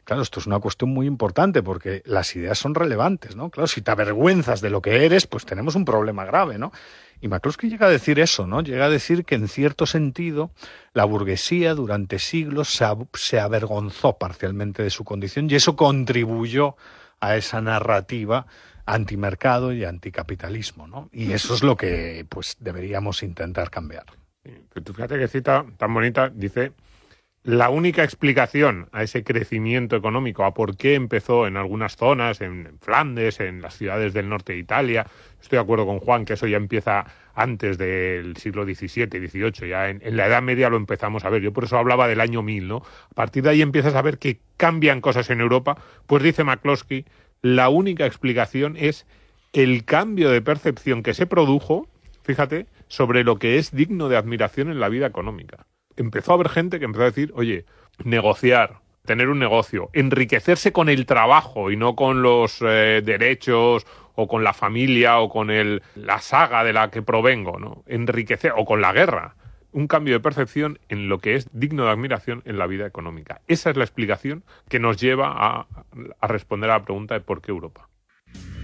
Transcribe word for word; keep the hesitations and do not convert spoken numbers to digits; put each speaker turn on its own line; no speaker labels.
claro, esto es una cuestión muy importante porque las ideas son relevantes, ¿no? Claro, si te avergüenzas de lo que eres, pues tenemos un problema grave, ¿no? Y McCloskey llega a decir eso, ¿no? Llega a decir que en cierto sentido la burguesía durante siglos se, se avergonzó parcialmente de su condición y eso contribuyó a esa narrativa antimercado y anticapitalismo, ¿no? Y eso es lo que pues deberíamos intentar cambiar.
Sí, pero tú fíjate qué cita tan bonita, dice: la única explicación a ese crecimiento económico, a por qué empezó en algunas zonas, en Flandes, en las ciudades del norte de Italia, estoy de acuerdo con Juan que eso ya empieza antes del siglo diecisiete, dieciocho, ya en, en la Edad Media lo empezamos a ver, yo por eso hablaba del año mil, ¿no? A partir de ahí empiezas a ver que cambian cosas en Europa, pues dice McCloskey, la única explicación es el cambio de percepción que se produjo, fíjate, sobre lo que es digno de admiración en la vida económica. Empezó a haber gente que empezó a decir, oye, negociar, tener un negocio, enriquecerse con el trabajo y no con los eh, derechos o con la familia o con el, la saga de la que provengo, ¿no? Enriquecer, o con la guerra. Un cambio de percepción en lo que es digno de admiración en la vida económica. Esa es la explicación que nos lleva a, a responder a la pregunta de por qué Europa.